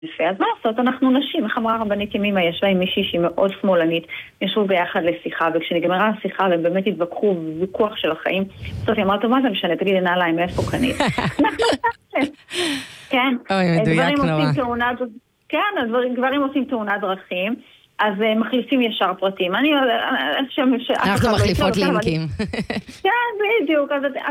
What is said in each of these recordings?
אז מה לעשות, אנחנו נשים, איך אמרה רבנית ימימה, ישבה עם מישהי שהיא מאוד שמאלנית, ישבו ביחד לשיחה, וכשנגמרה השיחה, והם באמת התווכחו בוויכוח של החיים, בסוף היא אמרת, מה זה משנה, תגידי נעליים, מאיפה קנית? כן, גברים עושים תאונת, כן, גברים עושים תאונת דרכים, אז מחליפים ישר פרטים. אנחנו מחליפות לינקים. כן, בדיוק.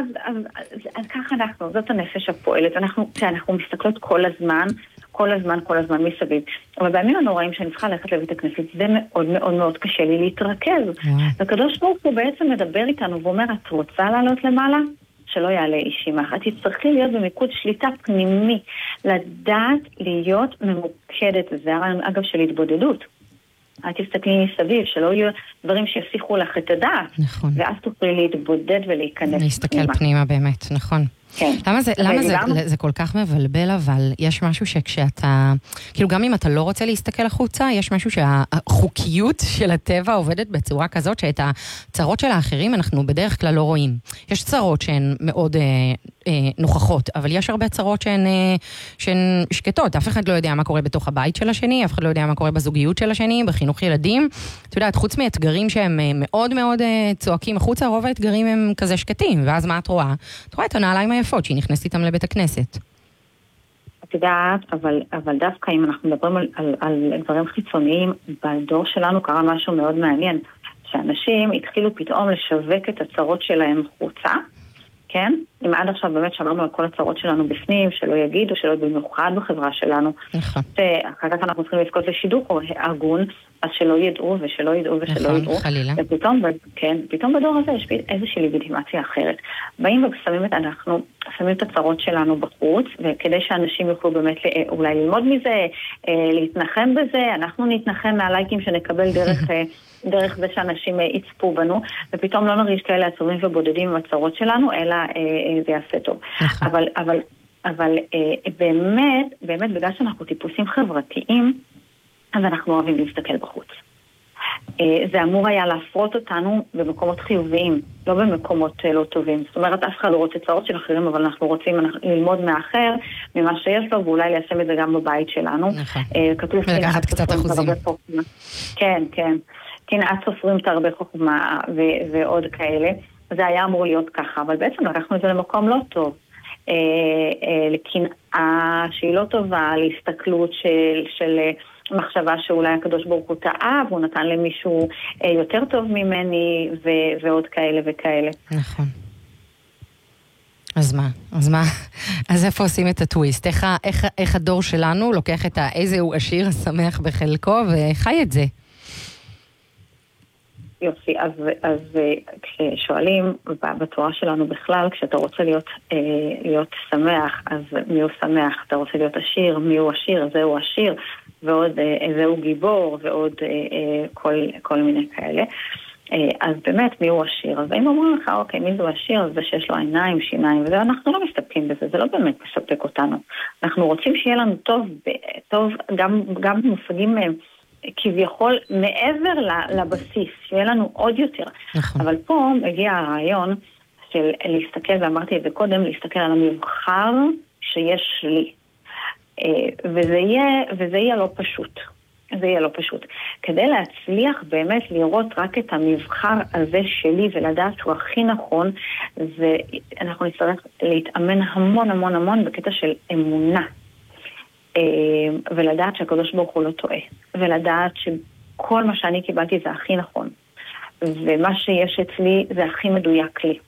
אז ככה אנחנו, זאת הנפש הפועלת. אנחנו מסתכלות כל הזמן מסביב. אבל בימים הנוראים שאני צריכה ללכת לבית הכנסת, זה מאוד מאוד מאוד קשה לי להתרכז. והקדוש ברוך הוא בעצם מדבר איתנו ואומר, את רוצה לעלות למעלה? שלא יעלה איש עמך. את תצטרכי להיות במיקוד שליטה פנימי, לדעת להיות ממוקדת. זה הרעיון אגב של התבודדות. את תסתכלי מסביב, שלא יהיו דברים שיפסיכו לך את הדעת. נכון. ואז תוכלי להתבודד ולהיכנס. להסתכל פנימה באמת, נכון. כן. למה זה כל כך מבלבל, אבל יש משהו שכשאתה, כאילו גם אם אתה לא רוצה להסתכל החוצה, יש משהו שהחוקיות של הטבע עובדת בצורה כזאת, שאת הצרות של האחרים אנחנו בדרך כלל לא רואים. יש צרות שהן מאוד נוכחות, אבל יש הרבה צרות שהן שקטות. אף אחד לא יודע מה קורה בתוך הבית של השני, אף אחד לא יודע מה קורה בזוגיות של השני, בחינוך ילדים. אתה יודעת, חוץ מאתגרים שהם מאוד מאוד צועקים החוצה, רוב האתגרים הם כזה שקטים, ואז מה את רואה? את רואה את הנעליים היפות שהיא נכנסת איתם לבית הכנסת. את יודעת, אבל דווקא אם אנחנו מדברים על דברים חיצוניים, בדור שלנו קרה משהו מאוד מעניין, שאנשים התחילו פתאום לשווק את הצרות שלהם חוצה, כן? אם עד עכשיו באמת שמרנו על כל הצרות שלנו בפנים, שלא יגידו, שלא במיוחד בחברה שלנו. נכון. ואחר כך אנחנו צריכים לזכות לשידוך או הגון, אז שלא ידעו ושלא ידעו ושלא ידעו. נכון, חלילה. ופתאום בדור הזה יש איזושהי לגיטימציה אחרת. באים ושמים את הצרות שלנו בחוץ, וכדי שאנשים יוכלו באמת אולי ללמוד מזה, להתנחם בזה, אנחנו נתנחם מהלייקים שנקבל דרך זה שאנשים יצפו בנו, ופתאום לא נרגיש כאלה עצובים ובודדים עם הצרות שלנו, אלא זה יעשה טוב. אבל באמת, בגלל שאנחנו טיפוסים חברתיים, אז אנחנו אוהבים להסתכל בחוץ. זה אמור היה להפרות אותנו במקומות חיוביים, לא במקומות לא טובים. זאת אומרת, אף אחד לא רוצה צרות של אחרים, אבל אנחנו רוצים ללמוד מהאחר, ממה שיש לו, ואולי ליישם את זה גם בבית שלנו. נכון. ולקחת קצת אחוזים. כן. קנאת סופרים תרבה חוכמה ועוד כאלה. זה היה אמור להיות ככה, אבל בעצם לקחנו את זה למקום לא טוב. לקנאה שהיא לא טובה, להסתכלות של מחשבה שאולי הקדוש ברוך הוא טעה, והוא נתן למישהו יותר טוב ממני, ועוד כאלה וכאלה. נכון. אז מה? אז איפה עושים את הטוויסט? איך הדור שלנו לוקח את איזה הוא עשיר השמח בחלקו, וחי את זה? יופי, אז כששואלים בתורה שלנו בכלל, כשאתה רוצה להיות שמח, אז מי הוא שמח? אתה רוצה להיות עשיר, מי הוא עשיר? זהו עשיר, ועוד זהו גיבור, ועוד כל מיני כאלה. אז באמת, מי הוא עשיר? אז אם אומרים לך, אוקיי, מי זו עשיר? זה שיש לו עיניים, שיניים, וזה, אנחנו לא מסתפקים בזה, זה לא באמת מספק אותנו. אנחנו רוצים שיהיה לנו טוב גם מושגים כביכול מעבר לבסיס, שיהיה לנו עוד יותר. נכון. אבל פה מגיע הרעיון של להסתכל, ואמרתי את זה קודם, להסתכל על המבחר שיש לי. וזה יהיה לא פשוט. זה יהיה לא פשוט. כדי להצליח באמת לראות רק את המבחר הזה שלי ולדעת שהוא הכי נכון, אנחנו נצטרך להתאמן המון המון המון בקטע של אמונה. ולדעת שהקדוש ברוך הוא לא טועה. ולדעת שכל מה שאני קיבלתי זה הכי נכון. ומה שיש אצלי זה הכי מדויק לי.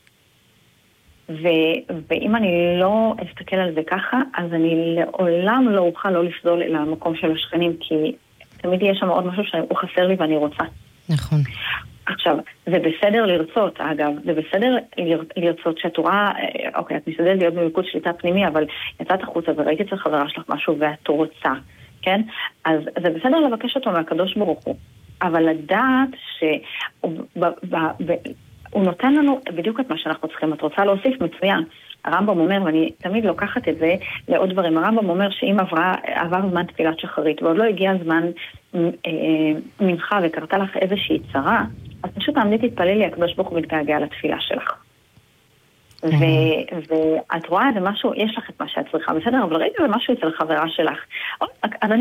ואם אני לא אסתכל על זה ככה, אז אני לעולם לא אוכל לא לפזול למקום של השכנים, כי תמיד יש שם עוד משהו שהוא חסר לי ואני רוצה. נכון. עכשיו, זה בסדר לרצות, אגב, זה בסדר לרצות שאת רואה, אוקיי, את משתדלת להיות במיקוד שליטה פנימי, אבל יצאת החוצה וראית אצל חברה שלך משהו ואת רוצה, כן? אז זה בסדר לבקש אותו מהקדוש ברוך הוא, אבל לדעת שהוא נותן לנו בדיוק את מה שאנחנו צריכים. את רוצה להוסיף? מצוין. הרמב"ם אומר, ואני תמיד לוקחת את זה לעוד דברים, הרמב"ם אומר שאם עבר זמן תפילת שחרית, ועוד לא הגיע זמן מנחה וקרתה לך איזושהי צרה, אז פשוט תעמדי תתפללי, הקדוש ברוך הוא מתגעגע לתפילה שלך. ואת רואה, זה משהו, יש לך את מה שאת צריכה, בסדר, אבל ראית זה משהו אצל החברה שלך. אז אני